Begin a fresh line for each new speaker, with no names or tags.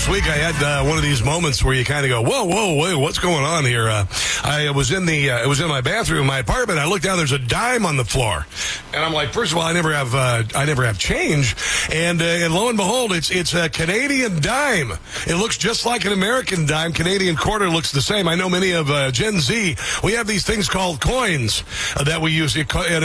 Last week I had one of these moments where you kind of go, whoa, what's going on here? I was in my bathroom in my apartment. I looked down, there's a dime on the floor. And I'm like, first of all, I never have change. And lo and behold, it's a Canadian dime. It looks just like an American dime. Canadian quarter looks the same. I know many of Gen Z, we have these things called coins that we use.